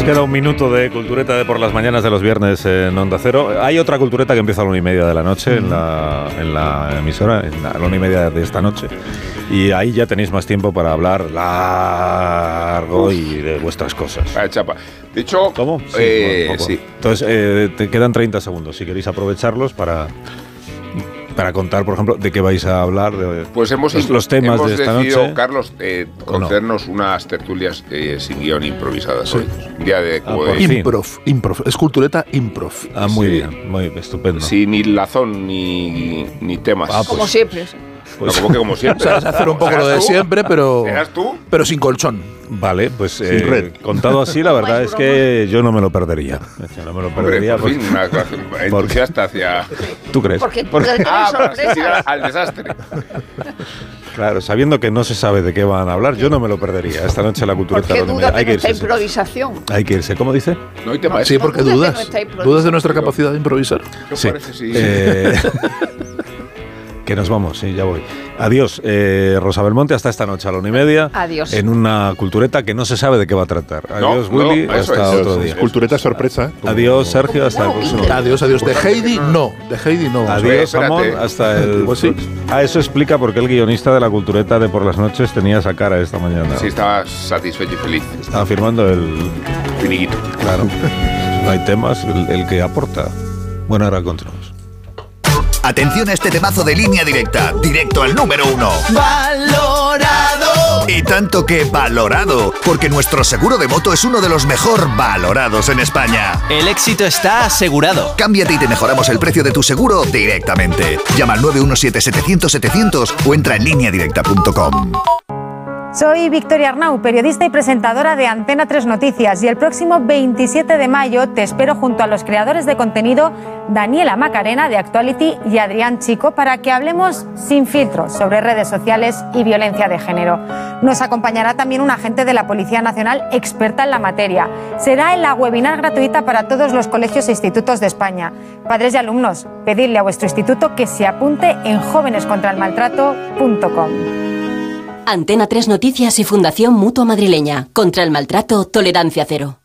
queda un minuto de cultureta de por las mañanas de los viernes en Onda Cero. Hay otra cultureta que empieza a la 1:30 de la noche en la emisora, a la 1:30 de esta noche. Y ahí ya tenéis más tiempo para hablar largo y de vuestras cosas. Chapa. De hecho, ¿cómo? Sí. Entonces, te quedan 30 segundos si queréis aprovecharlos para contar, por ejemplo, de qué vais a hablar, pues los temas de esta decidido, noche. Carlos, concedernos unas tertulias sin guión improvisadas. Sí. Un día de improv. Es cultureta improv. Muy bien, muy estupendo. Sin ni lazón ni temas. Pues, como siempre. Pues, ¿cómo que como siempre? O sea, hacer un poco lo de siempre, pero... ¿Eras tú? Pero sin colchón. Vale, pues contado así, la verdad es que yo no me lo perdería. No me lo perdería. Hombre, por fin, una clase entusiasta hacia... ¿Tú crees? Para al desastre. Claro, sabiendo que no se sabe de qué van a hablar, yo no me lo perdería. Esta noche la cultureta... ¿Por qué dudas de nuestra improvisación? Hay que irse. ¿Cómo dice? No hay tema. Sí, porque dudas. ¿Dudas de nuestra capacidad de improvisar? ¿Qué parece? Sí. Que nos vamos, sí, ya voy. Adiós, Rosa Belmonte, hasta esta noche a la 1:30. Adiós. En una cultureta que no se sabe de qué va a tratar. Adiós, Willy, hasta otro día. Cultureta sorpresa. Adiós, Sergio, hasta el próximo. Adiós. De Heidi no. Adiós, Amón, hasta el... Pues sí. Eso explica por qué el guionista de la cultureta de por las noches tenía esa cara esta mañana. Sí, estaba satisfecho y feliz. Estaba firmando el... finiquito. Claro. No hay temas, el que aporta. Bueno, ahora continuamos. Atención a este temazo de Línea Directa, directo al número 1. ¡Valorado! Y tanto que valorado, porque nuestro seguro de moto es uno de los mejor valorados en España. El éxito está asegurado. Cámbiate y te mejoramos el precio de tu seguro directamente. Llama al 917-700-700 o entra en lineadirecta.com. Soy Victoria Arnau, periodista y presentadora de Antena 3 Noticias, y el próximo 27 de mayo te espero junto a los creadores de contenido Daniela Macarena de Actuality y Adrián Chico para que hablemos sin filtros sobre redes sociales y violencia de género. Nos acompañará también un agente de la Policía Nacional experta en la materia. Será en la webinar gratuita para todos los colegios e institutos de España. Padres y alumnos, pedidle a vuestro instituto que se apunte en jovenescontraelmaltrato.com. Antena 3 Noticias y Fundación Mutua Madrileña. Contra el maltrato, tolerancia cero.